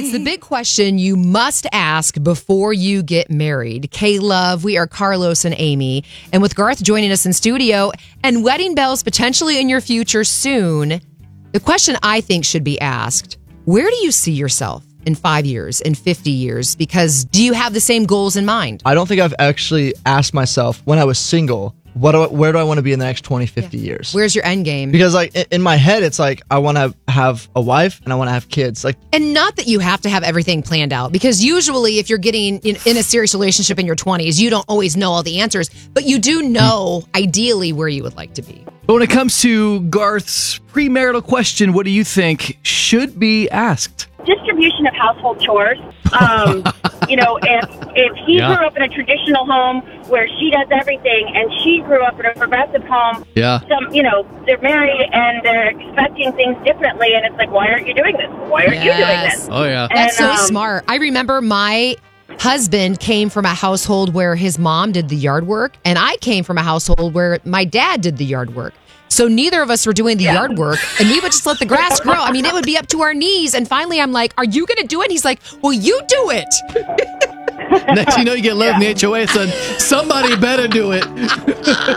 It's the big question you must ask before you get married. K-Love, we are Carlos and Amy. And with Garth joining us in studio and wedding bells potentially in your future soon, the question I think should be asked, where do you see yourself in 5 years, in 50 years? Because do you have the same goals in mind? I don't think I've actually asked myself when I was single, where do I want to be in the next 20, 50 years? Where's your end game? Because like in my head, it's like I want to have a wife and I want to have kids. And not that you have to have everything planned out, because usually if you're getting in a serious relationship in your 20s, you don't always know all the answers, but you do know ideally where you would like to be. But when it comes to Garth's premarital question, what do you think should be asked? Distribution of household chores. If he grew up in a traditional home where she does everything, and she grew up in a progressive home, they're married and they're expecting things differently, and it's like, why aren't you doing this? Why aren't you doing this? Oh yeah, that's so smart. I remember my husband came from a household where his mom did the yard work, and I came from a household where my dad did the yard work. So neither of us were doing the yard work, and we would just let the grass grow. I mean, it would be up to our knees. And finally, I'm like, are you going to do it? And he's like, well, you do it. Next you know, you get love in the HOA, son. Somebody better do it.